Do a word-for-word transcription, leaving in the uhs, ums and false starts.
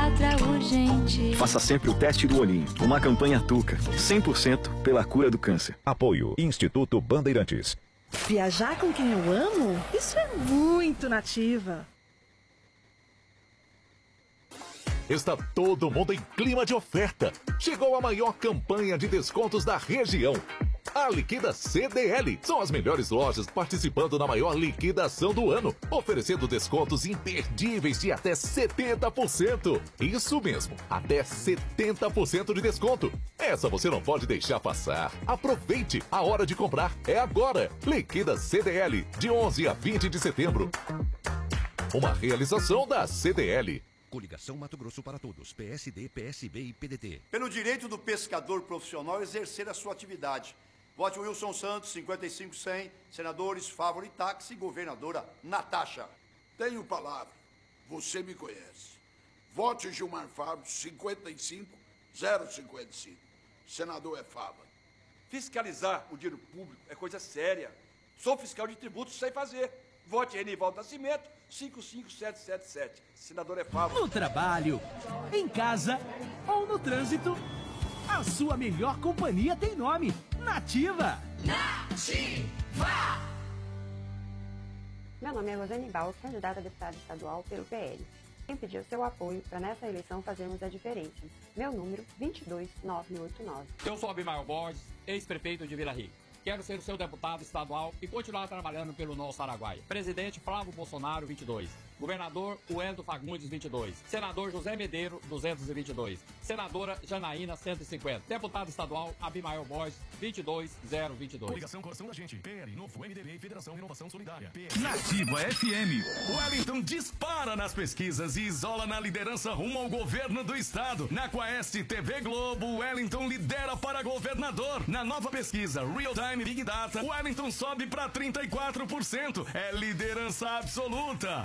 pediatra urgente. Faça sempre o teste do olhinho. Uma campanha Tuca. cem por cento pela cura do câncer. Apoio Instituto Bandeirantes. Viajar com quem eu amo? Isso é muito nativa. Está todo mundo em clima de oferta. Chegou a maior campanha de descontos da região. A Liquida C D L. São as melhores lojas participando na maior liquidação do ano, oferecendo descontos imperdíveis de até setenta por cento. Isso mesmo, até setenta por cento de desconto. Essa você não pode deixar passar. Aproveite, a hora de comprar é agora. Liquida C D L, de onze a vinte de setembro. Uma realização da C D L. Coligação Mato Grosso para Todos, P S D, P S B e P D T. Pelo direito do pescador profissional exercer a sua atividade. Vote Wilson Santos, cinquenta e cinco cem, senadores Fávaro e Táxi, governadora Natasha. Tenho palavra, você me conhece. Vote Gilmar Fávaro, cinquenta e cinco zero cinquenta e cinco, senador é Fávaro. Fiscalizar o dinheiro público é coisa séria. Sou fiscal de tributos, sei fazer. Vote Renivaldo Nascimento, cinco cinco sete sete sete. Senador é Fávaro. No trabalho, em casa ou no trânsito, a sua melhor companhia tem nome: Nativa. Nativa! Meu nome é Rosane Bal, candidata a deputada estadual pelo P L. Quem pediu seu apoio para nessa eleição fazermos a diferença. Meu número, vinte e dois nove oito nove. Eu sou Abimael Borges, ex-prefeito de Vila Rica. Quero ser o seu deputado estadual e continuar trabalhando pelo nosso Araguaia. Presidente Flávio Bolsonaro, vinte e dois. Governador Wellington Fagundes, vinte e dois. Senador José Medeiro, duzentos e vinte e dois. Senadora Janaína, cento e cinquenta. Deputado estadual Abimael Borges, vinte e dois zero vinte e dois. Coligação Coração da Gente, P L, Novo M D B e Federação Renovação Solidária. P L. Nativa F M. Wellington dispara nas pesquisas e isola na liderança rumo ao governo do estado. Na Quaest T V Globo, Wellington lidera para governador. Na nova pesquisa Real Time Big Data, Wellington sobe para trinta e quatro por cento. É liderança absoluta.